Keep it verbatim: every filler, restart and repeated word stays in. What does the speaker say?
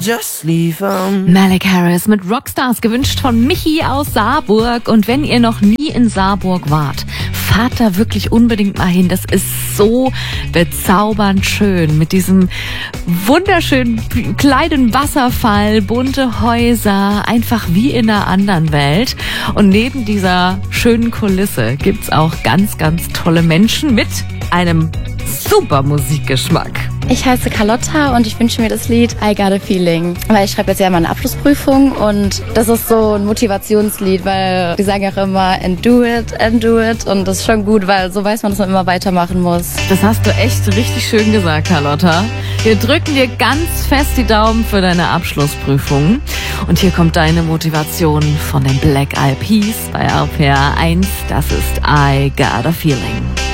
Just leave 'em. Malik Harris mit Rockstars, gewünscht von Michi aus Saarburg. Und wenn ihr noch nie in Saarburg wart, fahrt da wirklich unbedingt mal hin. Das ist so bezaubernd schön mit diesem wunderschönen kleinen Wasserfall, bunte Häuser, einfach wie in einer anderen Welt. Und neben dieser schönen Kulisse gibt's auch ganz, ganz tolle Menschen mit einem super Musikgeschmack. Ich heiße Carlotta und ich wünsche mir das Lied I Got a Feeling, weil ich schreibe jetzt ja meine Abschlussprüfung und das ist so ein Motivationslied, weil die sagen auch immer and do it, and do it und das ist schon gut, weil so weiß man, dass man immer weitermachen muss. Das hast du echt richtig schön gesagt, Carlotta. Wir drücken dir ganz fest die Daumen für deine Abschlussprüfung und hier kommt deine Motivation von den Black Eyed Peas bei R P R eins. Das ist I Got a Feeling.